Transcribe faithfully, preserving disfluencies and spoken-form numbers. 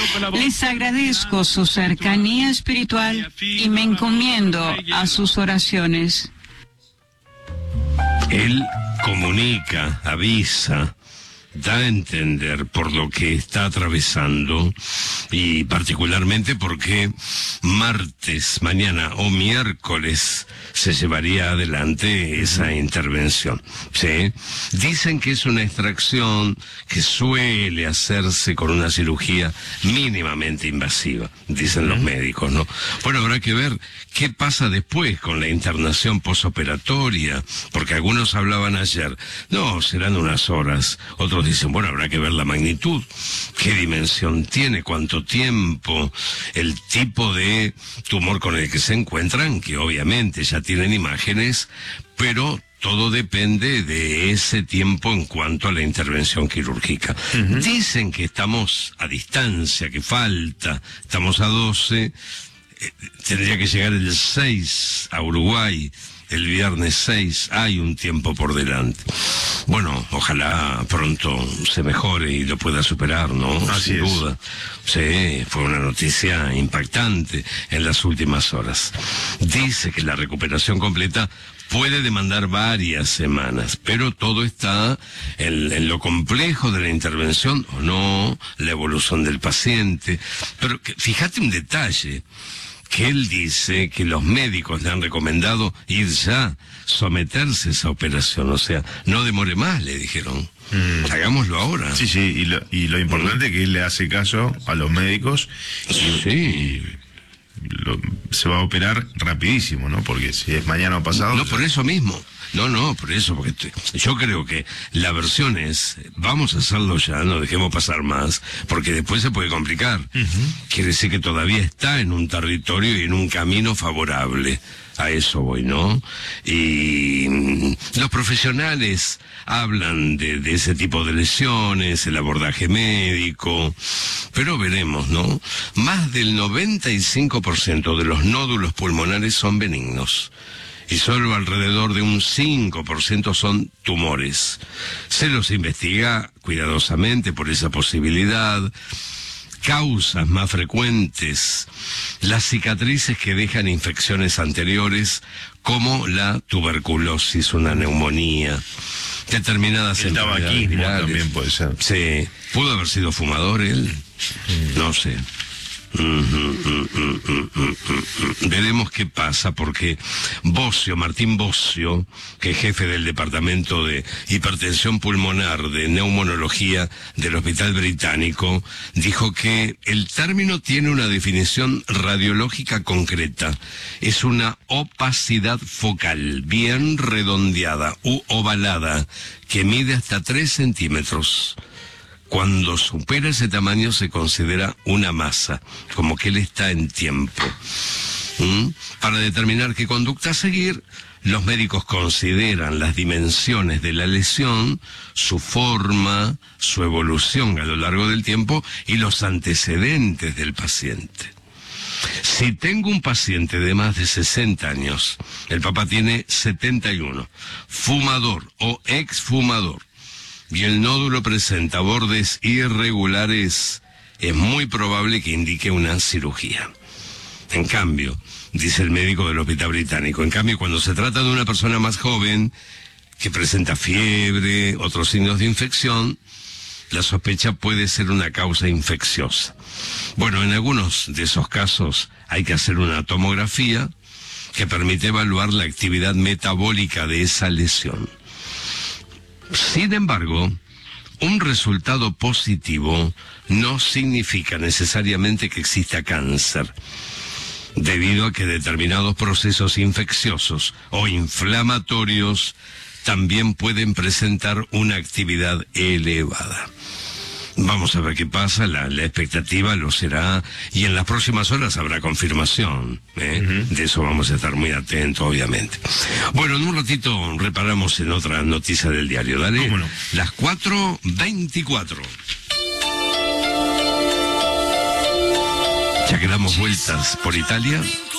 Les agradezco su cercanía espiritual y me encomiendo a sus oraciones. Él comunica, avisa, da a entender por lo que está atravesando y particularmente porque martes, mañana o miércoles se llevaría adelante esa intervención, ¿sí? Dicen que es una extracción que suele hacerse con una cirugía mínimamente invasiva, dicen los médicos, ¿no? Bueno, habrá que ver qué pasa después con la internación posoperatoria, porque algunos hablaban ayer, no, serán unas horas, otros dicen, bueno, habrá que ver la magnitud, qué dimensión tiene, cuánto tiempo, el tipo de tumor con el que se encuentran, que obviamente ya tienen imágenes, pero todo depende de ese tiempo en cuanto a la intervención quirúrgica. Uh-huh. Dicen que estamos a distancia, que falta, estamos a doce, eh, tendría que llegar el seis a Uruguay, el viernes seis, hay un tiempo por delante. Bueno, ojalá pronto se mejore y lo pueda superar, ¿no? Así Sin es. duda. Sí, fue una noticia impactante en las últimas horas. Dice que la recuperación completa puede demandar varias semanas, pero todo está en, en lo complejo de la intervención o no, la evolución del paciente. Pero que, fíjate un detalle, que él dice que los médicos le han recomendado ir ya, someterse a esa operación, o sea, no demore más, le dijeron. Mm. Hagámoslo ahora. Sí, sí, y lo, y lo importante es que él le hace caso a los médicos. Y, sí. Y lo, se va a operar rapidísimo, ¿no? Porque si es mañana o pasado... No, por eso mismo. No, no, por eso, porque te, yo creo que la versión es, vamos a hacerlo ya, no dejemos pasar más, porque después se puede complicar. Uh-huh. Quiere decir que todavía está en un territorio y en un camino favorable. A eso voy, ¿no? Y mmm, los profesionales hablan de, de ese tipo de lesiones, el abordaje médico, pero veremos, ¿no? Más del noventa y cinco por ciento de los nódulos pulmonares son benignos. Y solo alrededor de un cinco por ciento son tumores. Se los investiga cuidadosamente por esa posibilidad. Causas más frecuentes, las cicatrices que dejan infecciones anteriores, como la tuberculosis, una neumonía, determinadas el enfermedades virales. También puede ser. Sí, ¿pudo haber sido fumador él? Mm. No sé. Mm, mm, mm, mm, mm, mm, mm. Veremos qué pasa, porque Bossio, Martín Bossio, que es jefe del departamento de hipertensión pulmonar de neumonología del Hospital Británico, dijo que el término tiene una definición radiológica concreta. Es una opacidad focal bien redondeada u ovalada que mide hasta tres centímetros. Cuando supera ese tamaño se considera una masa, como que él está en tiempo. ¿Mm? Para determinar qué conducta seguir, los médicos consideran las dimensiones de la lesión, su forma, su evolución a lo largo del tiempo y los antecedentes del paciente. Si tengo un paciente de más de sesenta años, el papá tiene setenta y uno, fumador o exfumador, y el nódulo presenta bordes irregulares, es muy probable que indique una cirugía. En cambio, dice el médico del Hospital Británico, en cambio cuando se trata de una persona más joven, que presenta fiebre, otros signos de infección, la sospecha puede ser una causa infecciosa. Bueno, en algunos de esos casos hay que hacer una tomografía que permite evaluar la actividad metabólica de esa lesión. Sin embargo, un resultado positivo no significa necesariamente que exista cáncer, debido a que determinados procesos infecciosos o inflamatorios también pueden presentar una actividad elevada. Vamos a ver qué pasa, la, la expectativa lo será, y en las próximas horas habrá confirmación, ¿eh? Uh-huh. De eso vamos a estar muy atentos, obviamente. Bueno, en un ratito reparamos en otra noticia del diario, dale. ¿Cómo no? Las cuatro veinticuatro. Ya que damos vueltas por Italia.